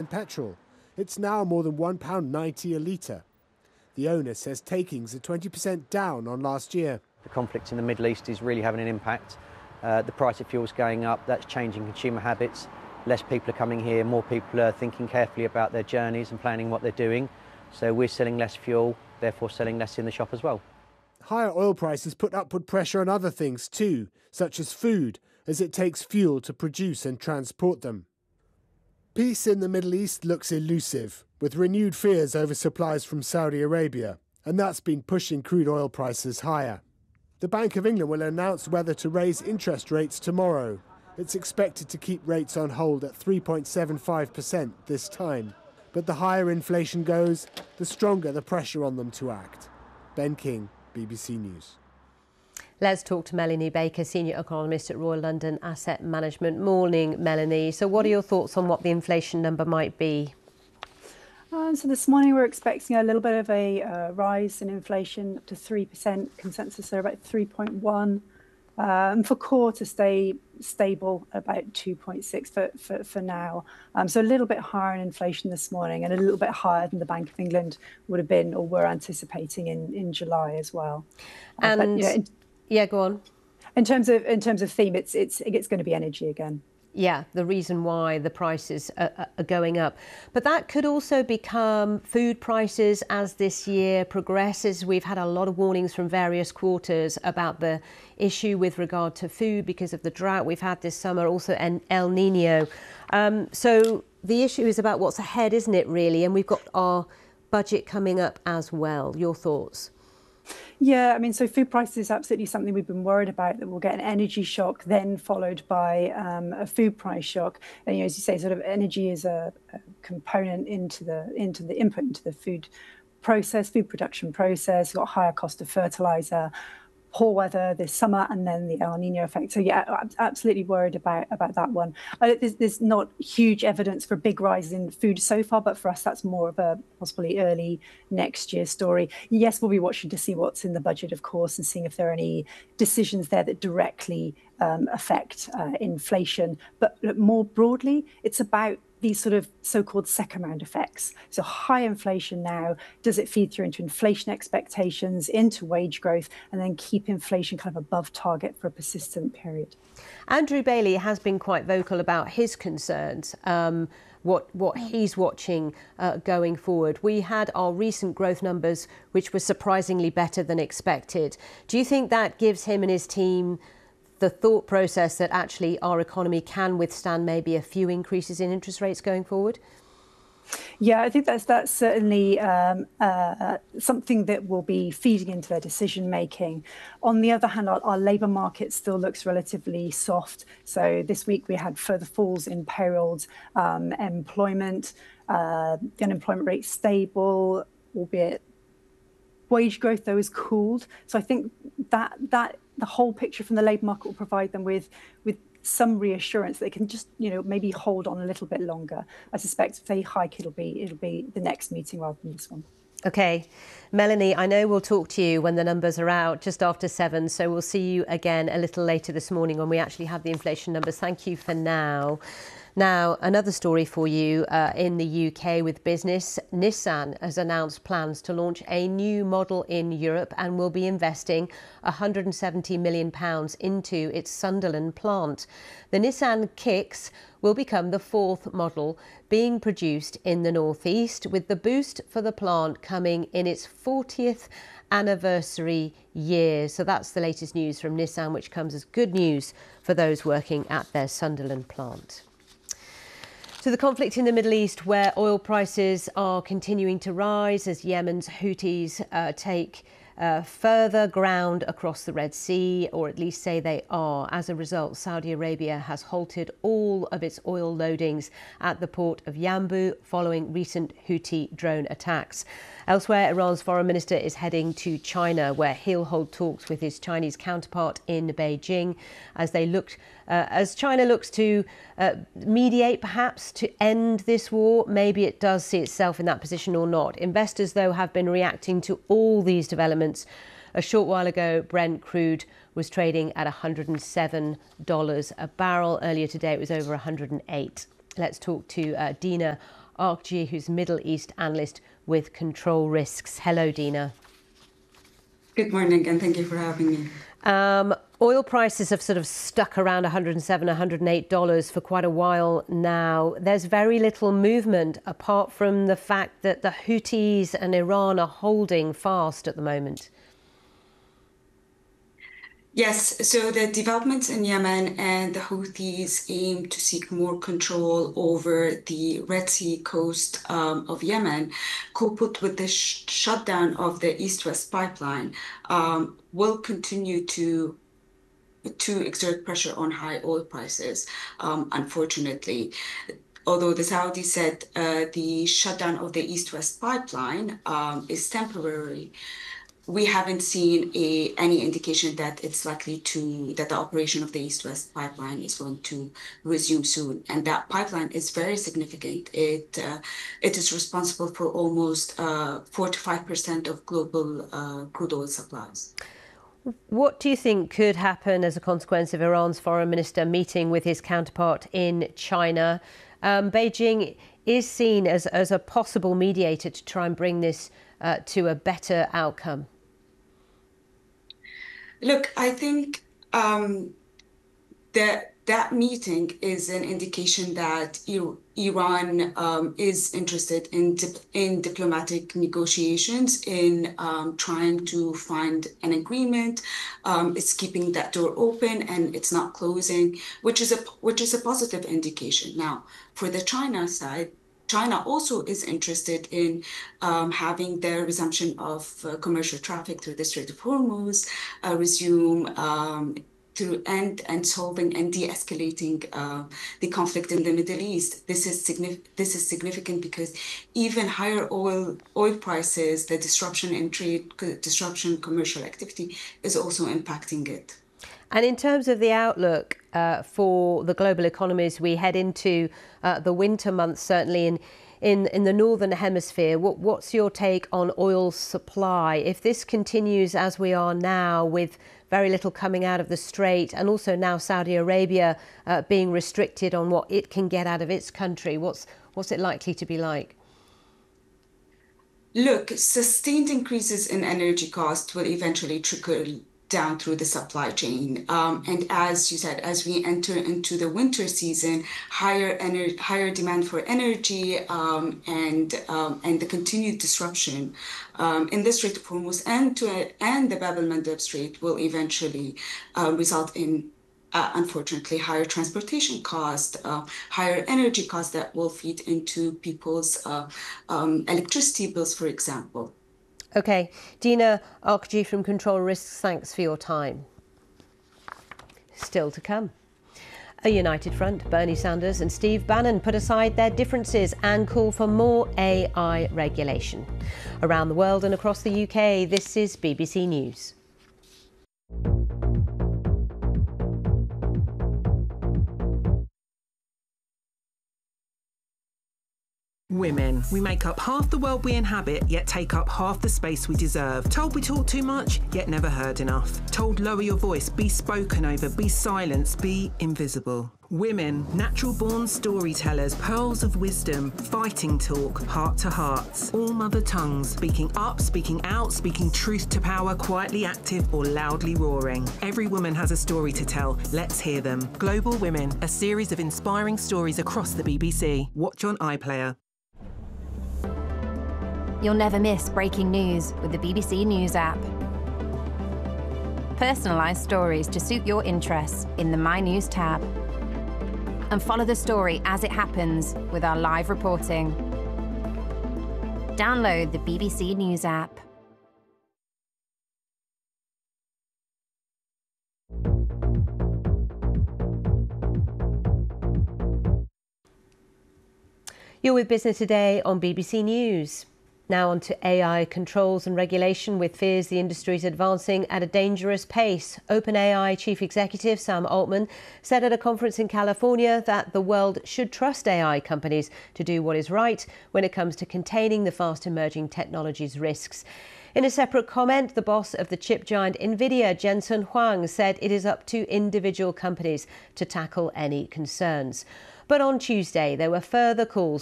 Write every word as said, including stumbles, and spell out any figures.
petrol. It's now more than one pound ninety a litre. The owner says takings are twenty percent down on last year. The conflict in the Middle East is really having an impact. Uh, the price of fuel is going up, that's changing consumer habits. Less people are coming here, more people are thinking carefully about their journeys and planning what they're doing. So we're selling less fuel, therefore selling less in the shop as well. Higher oil prices put upward pressure on other things too, such as food, as it takes fuel to produce and transport them. Peace in the Middle East looks elusive, with renewed fears over supplies from Saudi Arabia, and that's been pushing crude oil prices higher. The Bank of England will announce whether to raise interest rates tomorrow. It's expected to keep rates on hold at three point seven five percent this time. But the higher inflation goes, the stronger the pressure on them to act. Ben King, B B C News. Let's talk to Melanie Baker, Senior Economist at Royal London Asset Management. Morning, Melanie. So what are your thoughts on what the inflation number might be? Uh, so this morning we're expecting a little bit of a uh, rise in inflation up to three percent. Consensus are about three point one. Um, for core to stay stable, about two point six for, for, for now. Um, so a little bit higher in inflation this morning and a little bit higher than the Bank of England would have been or were anticipating in, in July as well. Uh, and but, you know, in, yeah, go on. In terms of in terms of theme, it's it's it's going to be energy again. Yeah, the reason why the prices are, are going up. But that could also become food prices as this year progresses. We've had a lot of warnings from various quarters about the issue with regard to food because of the drought we've had this summer, also an El Nino. Um, so the issue is about what's ahead, isn't it, really? And we've got our budget coming up as well. Your thoughts? Yeah, I mean, so food prices is absolutely something we've been worried about, that we'll get an energy shock, then followed by um, a food price shock. And, you know, as you say, sort of energy is a, a component into the into the input into the food process, food production process. We've got higher cost of fertilizer, poor weather this summer, and then the El Nino effect. So yeah, I'm absolutely worried about about that one. Uh, there's, there's not huge evidence for big rises in food so far, but for us, that's more of a possibly early next year story. Yes, we'll be watching to see what's in the budget, of course, and seeing if there are any decisions there that directly um, affect uh, inflation. But look, more broadly, it's about these sort of so-called second round effects. So high inflation now, does it feed through into inflation expectations, into wage growth, and then keep inflation kind of above target for a persistent period? Andrew Bailey has been quite vocal about his concerns, um, what what he's watching uh, going forward. We had our recent growth numbers, which were surprisingly better than expected. Do you think that gives him and his team the thought process that actually our economy can withstand maybe a few increases in interest rates going forward? Yeah, I think that's that's certainly um, uh, something that will be feeding into their decision making. On the other hand, our, our labour market still looks relatively soft. So this week we had further falls in payrolls, um, employment, uh, the unemployment rate stable, albeit wage growth though is cooled. So I think that that the whole picture from the labour market will provide them with with some reassurance that they can just, you know, maybe hold on a little bit longer. I suspect if they hike, it'll be it'll be the next meeting rather than this one. OK. Melanie, I know we'll talk to you when the numbers are out just after seven. So we'll see you again a little later this morning when we actually have the inflation numbers. Thank you for now. Now, another story for you uh, in the U K with business. Nissan has announced plans to launch a new model in Europe and will be investing one hundred seventy million pounds into its Sunderland plant. The Nissan Kicks will become the fourth model being produced in the northeast, with the boost for the plant coming in its fortieth anniversary year. So that's the latest news from Nissan, which comes as good news for those working at their Sunderland plant. To the conflict in the Middle East, where oil prices are continuing to rise as Yemen's Houthis uh, take uh, further ground across the Red Sea, or at least say they are. As a result, Saudi Arabia has halted all of its oil loadings at the port of Yanbu following recent Houthi drone attacks. Elsewhere, Iran's foreign minister is heading to China, where he'll hold talks with his Chinese counterpart in Beijing as they look, uh, as China looks to uh, mediate, perhaps, to end this war. Maybe it does see itself in that position or not. Investors, though, have been reacting to all these developments. A short while ago, Brent crude was trading at one hundred seven dollars a barrel. Earlier today, it was over one hundred eight. Let's talk to uh, Dina Arcgie, who's Middle East analyst with Control Risks. Hello, Dina. Good morning, and thank you for having me. Um, oil prices have sort of stuck around one hundred seven, one hundred eight dollars for quite a while now. There's very little movement apart from the fact that the Houthis and Iran are holding fast at the moment. Yes, so the developments in Yemen and the Houthis aim to seek more control over the Red Sea coast um, of Yemen, coupled with the sh shutdown of the East-West pipeline, um, will continue to to exert pressure on high oil prices, um, unfortunately. Although the Saudis said uh, the shutdown of the East-West pipeline um, is temporary, we haven't seen a, any indication that it's likely to, that the operation of the East-West pipeline is going to resume soon. And that pipeline is very significant. It, uh, it is responsible for almost uh, four to five percent of global uh, crude oil supplies. What do you think could happen as a consequence of Iran's foreign minister meeting with his counterpart in China? Um, Beijing is seen as, as a possible mediator to try and bring this uh, to a better outcome. Look, I think um, that that meeting is an indication that Iran um, is interested in dip in diplomatic negotiations, in um, trying to find an agreement. Um, it's keeping that door open and it's not closing, which is a which is a positive indication. Now, for the China side, China also is interested in um, having the resumption of uh, commercial traffic through the Strait of Hormuz, uh, resume um, through and and solving and de-escalating uh, the conflict in the Middle East. This is significant. This is significant because even higher oil oil prices, the disruption in trade, disruption in commercial activity, is also impacting it. And in terms of the outlook uh, for the global economies, we head into uh, the winter months, certainly in, in, in the Northern Hemisphere. What, what's your take on oil supply? If this continues as we are now, with very little coming out of the Strait, and also now Saudi Arabia uh, being restricted on what it can get out of its country, what's, what's it likely to be like? Look, sustained increases in energy costs will eventually trickle down through the supply chain. Um, and as you said, as we enter into the winter season, higher ener higher demand for energy um, and um, and the continued disruption um, in the Strait of Hormuz and to and the Bab el-Mandeb Strait will eventually uh, result in, uh, unfortunately, higher transportation costs, uh, higher energy costs that will feed into people's uh, um, electricity bills, for example. OK. Dina Arcgie from Control Risks, thanks for your time. Still to come. A united front, Bernie Sanders and Steve Bannon put aside their differences and call for more A I regulation. Around the world and across the U K, this is B B C News. Women. We make up half the world we inhabit, yet take up half the space we deserve. Told we talk too much, yet never heard enough. Told lower your voice, be spoken over, be silenced, be invisible. Women, natural-born storytellers, pearls of wisdom, fighting talk, heart to hearts, all mother tongues, speaking up, speaking out, speaking truth to power, quietly active or loudly roaring. Every woman has a story to tell. Let's hear them. Global Women, a series of inspiring stories across the B B C. Watch on iPlayer. You'll never miss breaking news with the B B C News app. Personalised stories to suit your interests in the My News tab. And follow the story as it happens with our live reporting. Download the B B C News app. You're with Business Today on B B C News. Now on to A I controls and regulation, with fears the industry is advancing at a dangerous pace. OpenAI Chief Executive Sam Altman said at a conference in California that the world should trust A I companies to do what is right when it comes to containing the fast emerging technology's risks. In a separate comment, the boss of the chip giant Nvidia, Jensen Huang, said it is up to individual companies to tackle any concerns. But on Tuesday, there were further calls